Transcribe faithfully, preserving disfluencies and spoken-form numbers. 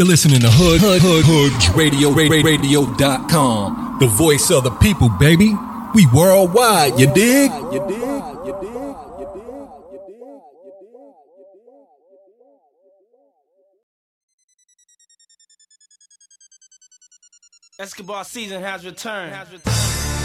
You're listening to Hood Hood Hood Hood Radio Radio dot com. The voice of the people, baby. We worldwide, you dig? You dig? You dig? Escobar season has returned. Has returned.